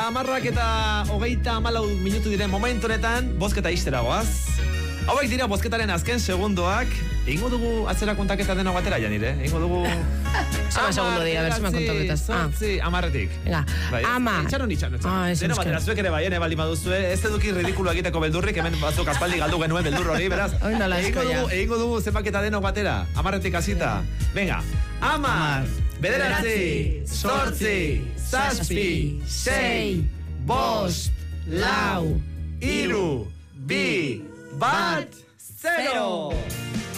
10:34 minutu diren momentu honetan, bozketa ixtera goaz. Hauek dira bozketaren azken segundoak. Egingo dugu atzera kontaketa deno batera, Janire? Egingo dugu... Zema segundo dira, berzi ma kontaketas. Amarretik. Venga, ama. Itxaron. Deno batera, zuek ere bai, baldin baduzue. Ez eduki ridikulo egiteko beldurrik, hemen batzuk aspaldi galdu genuen beldur hori, beraz. Egingo dugu zenbaketa deno batera. Amarretik hasita. Venga, Amar, bederatzi, zortzi, zazpi, sei, bost, lau, 3, 2, 1, 0.